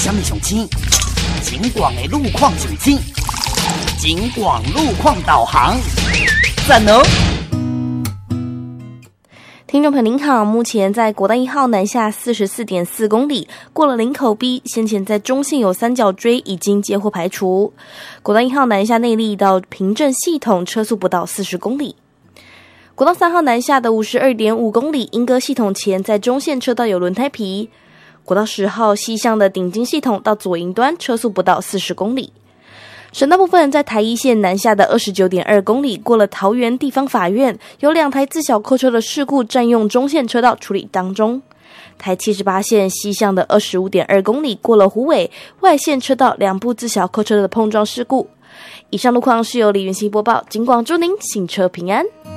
什么上青？警广的路况上青，警广路况导航，赞哦！ 听众朋友您好，目前在国道1号南下44.4公里，过了林口 B， 先前在中线有三角锥已经接获排除。国道1号南下内坜到平镇系统车速不到40公里。国道3号南下的 52.5 公里，莺歌系统前在中线车道有轮胎皮。国道10号西向的顶金系统到左营端车速不到40公里。省道部分，在台一线南下的 29.2 公里，过了桃园地方法院，有2台自小客车的事故占用中线车道处理当中。台78线西向的 25.2 公里，过了虎尾外线车道2部自小客车的碰撞事故。以上路况是由李云熙播报，警广祝您行车平安。